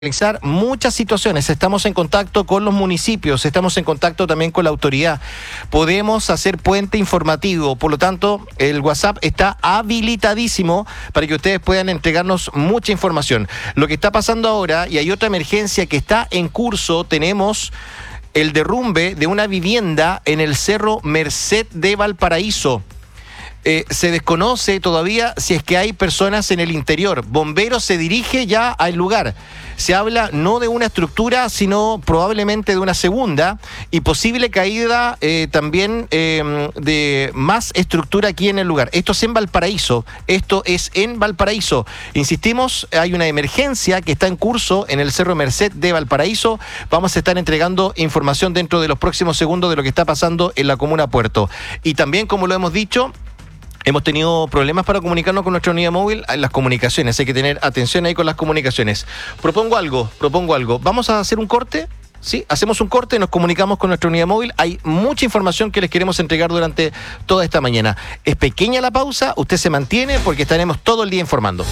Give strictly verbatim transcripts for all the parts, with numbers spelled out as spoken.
Analizar muchas situaciones. Estamos en contacto con los municipios, estamos en contacto también con la autoridad. Podemos hacer puente informativo, por lo tanto, el WhatsApp está habilitadísimo para que ustedes puedan entregarnos mucha información. Lo que está pasando ahora, y hay otra emergencia que está en curso, tenemos el derrumbe de una vivienda en el Cerro Merced de Valparaíso. Eh, se desconoce todavía si es que hay personas en el interior. Bomberos se dirige ya al lugar. Se habla no de una estructura, sino probablemente de una segunda y posible caída eh, también eh, de más estructura aquí en el lugar. Esto es en Valparaíso. Esto es en Valparaíso. Insistimos, hay una emergencia que está en curso en el Cerro Merced de Valparaíso. Vamos a estar entregando información dentro de los próximos segundos de lo que está pasando en la comuna Puerto. Y también, como lo hemos dicho, hemos tenido problemas para comunicarnos con nuestra unidad móvil en las comunicaciones. Hay que tener atención ahí con las comunicaciones. Propongo algo, propongo algo. Vamos a hacer un corte, ¿sí? Hacemos un corte, nos comunicamos con nuestra unidad móvil. Hay mucha información que les queremos entregar durante toda esta mañana. Es pequeña la pausa, usted se mantiene porque estaremos todo el día informando.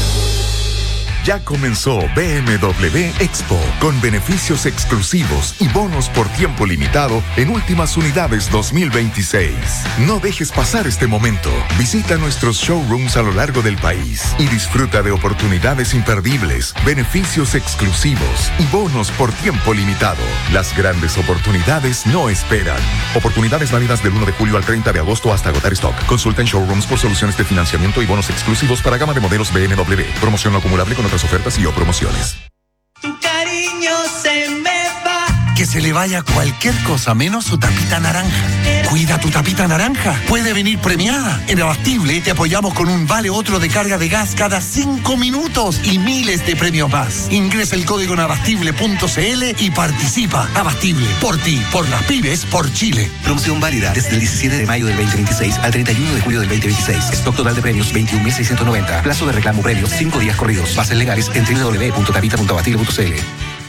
Ya comenzó B M W Expo, con beneficios exclusivos y bonos por tiempo limitado en últimas unidades dos mil veintiséis. No dejes pasar este momento. Visita nuestros showrooms a lo largo del país y disfruta de oportunidades imperdibles, beneficios exclusivos y bonos por tiempo limitado. Las grandes oportunidades no esperan. Oportunidades válidas del uno de julio al treinta de agosto hasta agotar stock. Consulta en showrooms por soluciones de financiamiento y bonos exclusivos para gama de modelos B M W. Promoción no acumulable con otras ofertas y o promociones. Tu cariño se me va. Que se le vaya cualquier cosa menos su tapita naranja. Cuida tu tapita naranja. Puede venir premiada. En Abastible te apoyamos con un vale otro de carga de gas cada cinco minutos y miles de premios más. Ingresa el código en abastible punto c l y participa. Abastible, por ti, por las pymes, por Chile. Promoción válida desde el diecisiete de mayo del veinte veintiséis al treinta y uno de julio del veinte veintiséis. Stock total de premios veintiún mil seiscientos noventa. Plazo de reclamo premios cinco días corridos. Bases legales en doble u doble u doble u punto tapita punto abastible punto c l.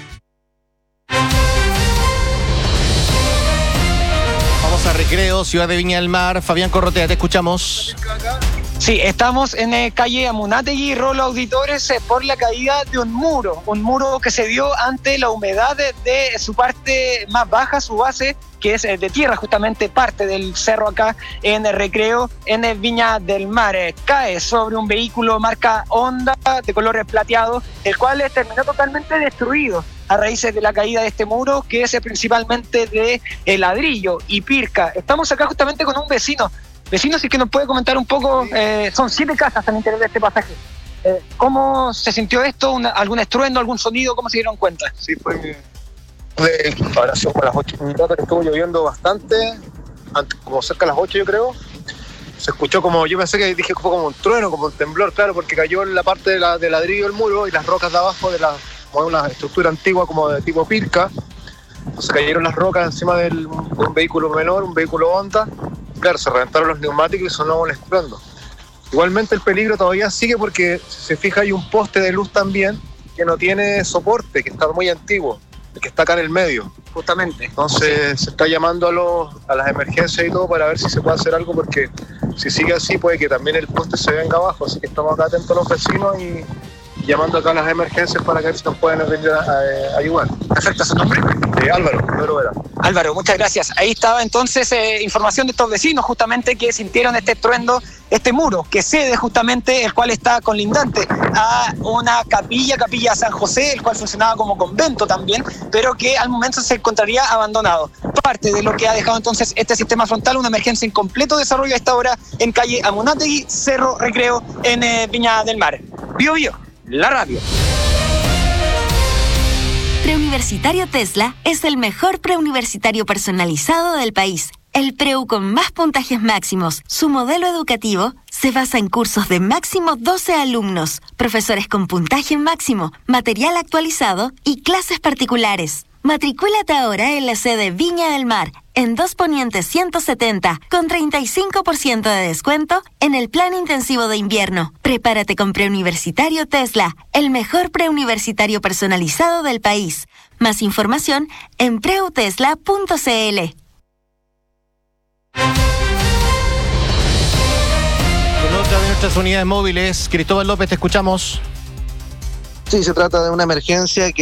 Recreo, Ciudad de Viña del Mar. Fabián Corrotea, te escuchamos. Sí, estamos en eh, calle Amunátegui, Rolo Auditores, eh, por la caída de un muro, un muro que se dio ante la humedad de, de su parte más baja, su base, que es eh, de tierra, justamente parte del cerro acá en el Recreo, en el Viña del Mar. Eh, cae sobre un vehículo marca Honda de color plateado, el cual eh, terminó totalmente destruido a raíces de la caída de este muro, que es eh, principalmente de eh, ladrillo y pirca. Estamos acá justamente con un vecino. Vecino, si es que nos puede comentar un poco, eh, son siete casas al interior de este pasaje. Eh, ¿Cómo se sintió esto? Una, ¿Algún estruendo, algún sonido? ¿Cómo se dieron cuenta? Sí, fue, fue ahora sí, por las ocho minutos que estuvo lloviendo bastante, antes, como cerca de las ocho yo creo. Se escuchó como, yo pensé que dije fue como un trueno, como un temblor, claro, porque cayó en la parte de, la, de ladrillo del muro y las rocas de abajo de la, como una estructura antigua como de tipo pirca. Entonces cayeron las rocas encima de un vehículo menor, un vehículo Honda. Claro, se reventaron los neumáticos y sonó un estruendo. Igualmente el peligro todavía sigue porque, si se fija, hay un poste de luz también que no tiene soporte, que está muy antiguo, que está acá en el medio. Justamente. Entonces se está llamando a, los, a las emergencias y todo para ver si se puede hacer algo, porque si sigue así puede que también el poste se venga abajo. Así que estamos acá atentos a los vecinos y llamando acá a las emergencias para que ver si nos pueden venir a, a, a ayudar. Perfecto, ¿su nombre? Eh, Álvaro, Álvaro Vera. Álvaro, muchas gracias. Ahí estaba entonces eh, información de estos vecinos justamente que sintieron este estruendo, este muro que cede justamente, el cual está colindante a una capilla, capilla San José, el cual funcionaba como convento también, pero que al momento se encontraría abandonado. Parte de lo que ha dejado entonces este sistema frontal, una emergencia en completo desarrollo a esta hora en calle Amunátegui, Cerro Recreo, en eh, Viña del Mar. Bio Bio, la radio. Preuniversitario Tesla es el mejor preuniversitario personalizado del país. El preu con más puntajes máximos. Su modelo educativo se basa en cursos de máximo doce alumnos, profesores con puntaje máximo, material actualizado y clases particulares. Matricúlate ahora en la sede Viña del Mar, en Dos Poniente ciento setenta, con treinta y cinco por ciento de descuento en el plan intensivo de invierno. Prepárate con Preuniversitario Tesla, el mejor preuniversitario personalizado del país. Más información en preutesla punto c l. Con otra de nuestras unidades móviles, Cristóbal López, te escuchamos. Sí, se trata de una emergencia que